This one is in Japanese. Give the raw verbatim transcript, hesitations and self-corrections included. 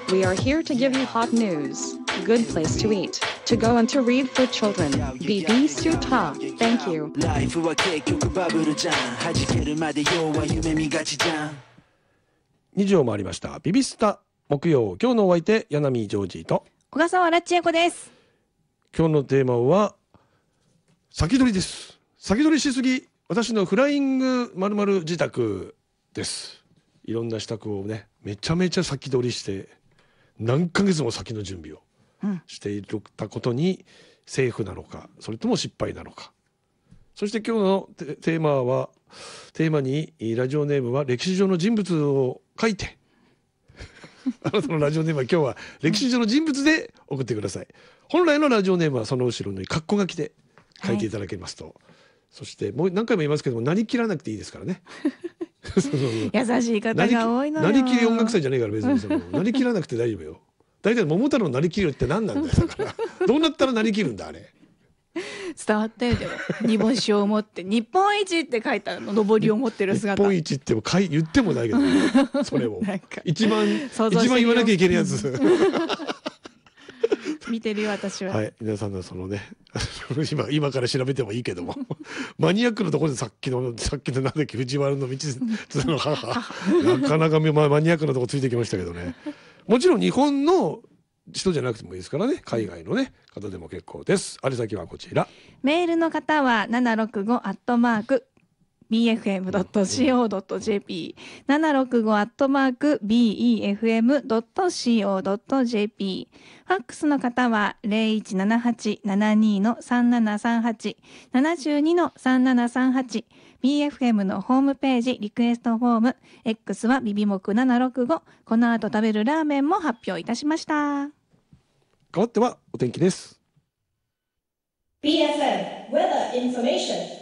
We are here to give you hot news, good place to eat, to go and to read for children. ビビスタ Thank you. ライフは結局バブルじゃん。弾けるまで要は夢見がちじゃん。にじを回りましたビビスタ木曜、今日のお相手柳見ジョージと小笠原千恵子です。 今日のテーマは先取りです。先取りしすぎ、私のフライング〇〇自宅です。いろんな支度をね、めちゃめちゃ先取りして何ヶ月も先の準備をしていたことにセーフなのか、それとも失敗なのか。そして今日のテーマはテーマにラジオネームは歴史上の人物を書いてあなたのラジオネームは今日は歴史上の人物で送ってください。本来のラジオネームはその後ろにカッコ書きで書いていただけますと、はい、そしてもう何回も言いますけども、なりきらなくていいですからね優しい方が多いのよ。 なりきり音楽祭じゃねえから別にそのなりきらなくて大丈夫よ。大体桃太郎のなりきるって何なんだよ。だからどうなったらなりきるんだあれ。 伝わったよ。でも煮干しを持って日本一って書いたのぼりを持ってる姿。 日本一ってもかい言ってもないけど、ね、それを一番一番言わなきゃいけないやつ見てるよ私は。 はい、皆さんのそのね今今から調べてもいいけどもマニアックなところでさっきのさっきのなんだっけ藤原道真の母なかなかマニアックなところついてきましたけどね。もちろん日本の人じゃなくてもいいですからね、海外のね方でも結構です。宛先はこちら。 メールの方はななろくごアットマーク ビーエフエムドットシーオードットジェーピー ななろくごアットマーク ビーイーエフエムドットシーオードットジェーピー ファックスの方は ゼロいちななはちななにのさんななさんはち ななにのさんななさんはち ビーエフエム のホームページリクエストフォーム X はビビモクななろくご。この後食べるラーメンも発表いたしました。 変わってはお天気です。 ビーエフエム Weather Information